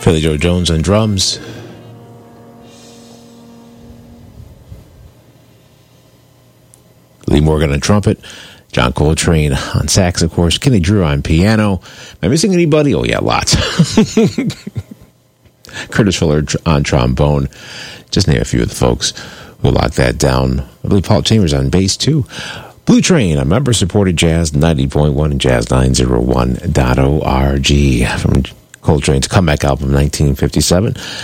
Philly Joe Jones on drums. Lee Morgan on trumpet. John Coltrane on sax, of course. Kenny Drew on piano. Am I missing anybody? Oh, yeah, lots. Curtis Fuller on trombone. Just name a few of the folks who locked that down. I believe Paul Chambers on bass, too. Blue Train on member-supported Jazz 90.1 and Jazz901.org from Coltrane's comeback album, 1957.